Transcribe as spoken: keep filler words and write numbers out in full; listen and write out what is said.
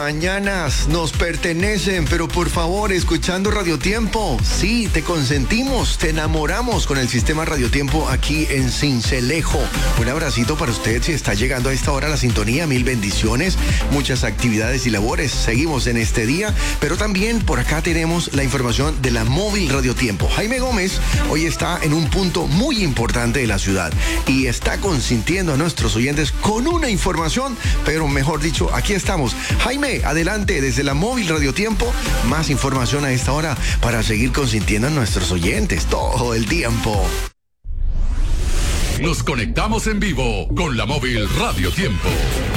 mañanas nos pertenecen, pero por favor, escuchando Radio Tiempo, sí, te consentimos, te enamoramos con el sistema Radio Tiempo aquí en Sincelejo. Un abracito para usted si está llegando a esta hora a la sintonía, mil bendiciones, muchas actividades y labores. Seguimos en este día, pero también por acá tenemos la información de la móvil Radio Tiempo. Jaime Gómez hoy está en un punto muy importante de la ciudad y está consintiendo a nuestros oyentes con una información, pero mejor dicho, aquí estamos. Jaime, adelante desde la móvil Radio Tiempo, más información a esta hora para seguir consintiendo a nuestros oyentes todo el tiempo. Nos conectamos en vivo con la móvil Radio Tiempo.